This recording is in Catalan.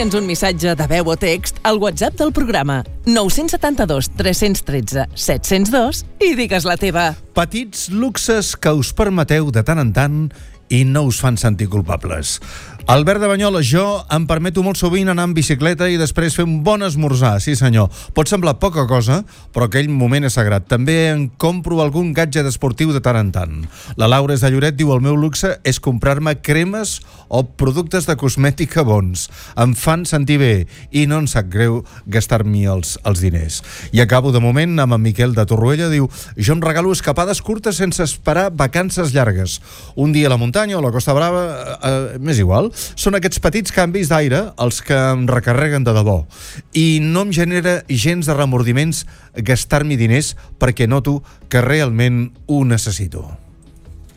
Envia'ns un missatge de veu o text al WhatsApp del programa 972 313 702 i digues la teva. Petits luxes que us permeteu de tant en tant i no us fan sentir culpables. Albert de Banyoles, jo em permeto molt sovint anar en bicicleta i després fer un bon esmorzar, sí senyor. Pot semblar poca cosa, però aquell moment és sagrat. També en compro algun gadget esportiu de tant en tant. La Laura és de Lloret, diu: el meu luxe és comprar-me cremes o productes de cosmètica bons. Em fan sentir bé i no em sap greu gastar-m'hi els diners. I acabo de moment amb en Miquel de Torroella, diu: jo em regalo escapades curtes sense esperar vacances llargues. Un dia a la muntanya o a la Costa Brava, m'és igual. Són aquests petits canvis d'aire els que em recarreguen de debò i no em genera gens de remordiments gastar-m'hi diners perquè noto que realment ho necessito.